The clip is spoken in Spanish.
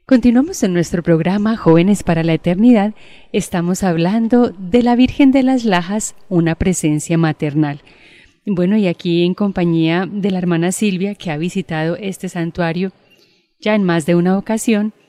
Continuamos en nuestro programa Jóvenes para la Eternidad. Estamos hablando de la Virgen de las Lajas, una presencia maternal. Bueno, y aquí en compañía de la hermana Silvia, que ha visitado este santuario ya en más de una ocasión,